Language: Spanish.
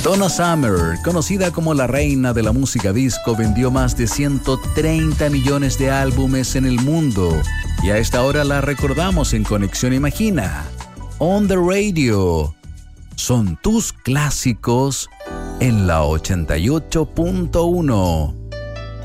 Donna Summer, conocida como la reina de la música disco, vendió más de 130 millones de álbumes en el mundo y a esta hora la recordamos en Conexión Imagina. On the Radio. Son tus clásicos en la 88.1.